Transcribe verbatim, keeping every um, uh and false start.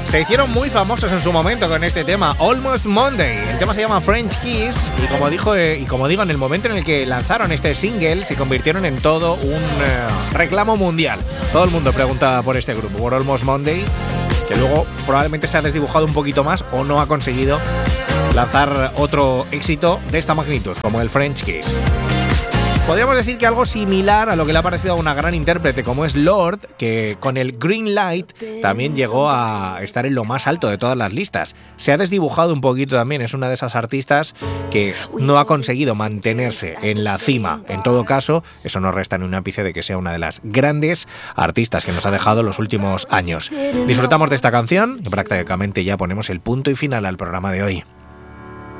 Se hicieron muy famosos en su momento con este tema, Almost Monday. El tema se llama French Kiss y como dijo eh, y como digo, en el momento en el que lanzaron este single se convirtieron en todo un eh, reclamo mundial. Todo el mundo pregunta por este grupo, por Almost Monday, que luego probablemente se ha desdibujado un poquito más o no ha conseguido lanzar otro éxito de esta magnitud como el French Kiss. Podríamos decir que algo similar a lo que le ha parecido a una gran intérprete como es Lorde, que con el Green Light también llegó a estar en lo más alto de todas las listas. Se ha desdibujado un poquito también, es una de esas artistas que no ha conseguido mantenerse en la cima. En todo caso, eso no resta ni un ápice de que sea una de las grandes artistas que nos ha dejado los últimos años. Disfrutamos de esta canción y prácticamente ya ponemos el punto y final al programa de hoy.